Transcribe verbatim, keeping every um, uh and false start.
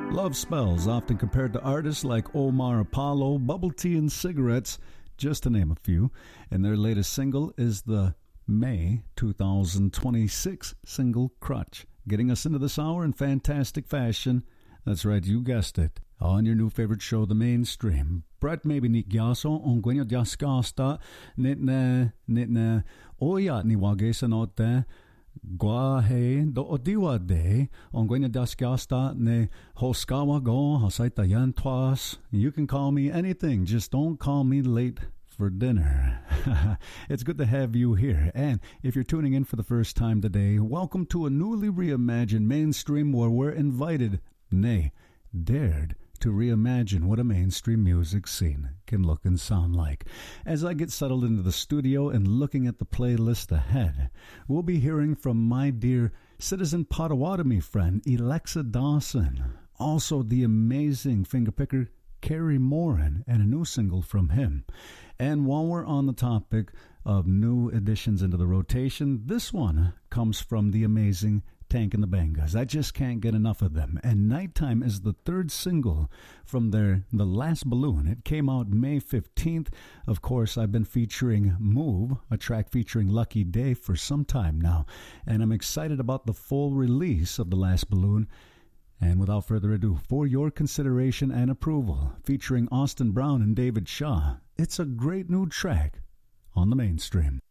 Love Spells, often compared to artists like Omar Apollo, Bubble Tea and Cigarettes, just to name a few. And their latest single is the May twenty twenty-six single Crutch, getting us into this hour in fantastic fashion. That's right, you guessed it. On your new favorite show, The Mainstream. Brett maybe ni gyaso on gwenyo diaskasta nitne nitne oya ni wage sanote guahe do odiwa de on gwenyo diaskasta ne hoskawa go hasaita yan twas. You can call me anything, just don't call me late for dinner. It's good to have you here. And if you're tuning in for the first time today, welcome to a newly reimagined Mainstream where we're invited, nay, dared, to reimagine what a mainstream music scene can look and sound like. As I get settled into the studio and looking at the playlist ahead, we'll be hearing from my dear Citizen Potawatomi friend, Alexa Dawson. Also, the amazing fingerpicker, Kerry Moran, and a new single from him. And while we're on the topic of new additions into the rotation, this one comes from the amazing Tank and the Bangas. I just can't get enough of them. And Nighttime is the third single from their The Last Balloon. It came out May fifteenth. Of course, I've been featuring Move, a track featuring Lucky Day, for some time now. And I'm excited about the full release of The Last Balloon. And without further ado, for your consideration and approval, featuring Austin Brown and David Shaw, it's a great new track on The Mainstream.